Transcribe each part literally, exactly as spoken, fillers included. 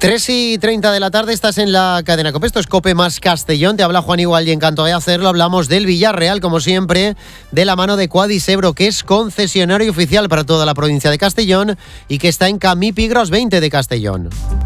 tres y treinta de la tarde, estás en la cadena COPE. Esto es COPE más Castellón. Te habla Juan Igual y encantado de hacerlo. Hablamos del Villarreal, como siempre, de la mano de Quadisebro, que es concesionario oficial para toda la provincia de Castellón y que está en Camí Pigros veinte de Castellón.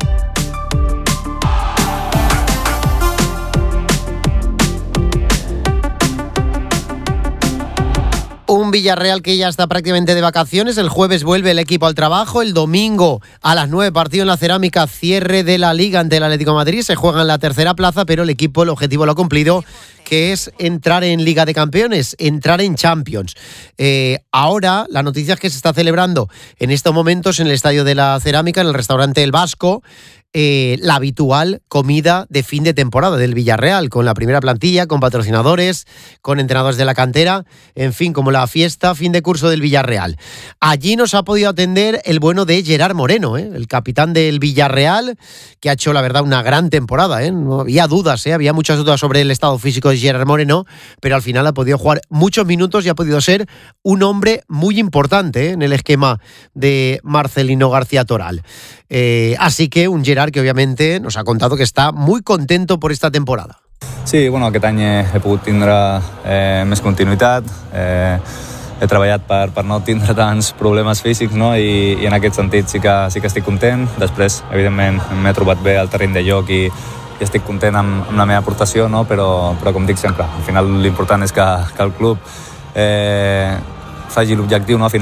Un Villarreal que ya está prácticamente de vacaciones. El jueves vuelve el equipo al trabajo. El domingo a las nueve, partido en la Cerámica, cierre de la Liga ante el Atlético de Madrid. Se juega en la tercera plaza, pero el equipo, el objetivo lo ha cumplido, que es entrar en Liga de Campeones, entrar en Champions. Eh, ahora, la noticia es que se está celebrando en estos momentos en el Estadio de la Cerámica, en el restaurante El Vasco, Eh, la habitual comida de fin de temporada del Villarreal, con la primera plantilla, con patrocinadores, con entrenadores de la cantera, en fin, como la fiesta fin de curso del Villarreal. Allí nos ha podido atender el bueno de Gerard Moreno, ¿eh? el capitán del Villarreal, que ha hecho, la verdad, una gran temporada. ¿eh? No había dudas, ¿eh? había muchas dudas sobre el estado físico de Gerard Moreno, pero al final ha podido jugar muchos minutos y ha podido ser un hombre muy importante ¿eh? en el esquema de Marcelino García Toral. Eh, así que un Gerard que obviamente nos ha contado que está muy contento por esta temporada. Sí, bueno, aquest any he, he pogut tindre eh, més continuïtat, eh, he treballat per, per no tindre tants problemes físics, no? I, i en aquest sentit sí que, sí que estic content. Després, evidentment, m'he trobat bé al terreny de joc i, i estic content amb, amb la meva aportació, no? però, però com dic sempre, al final l'important és que, que el club eh, faci l'objectiu, no?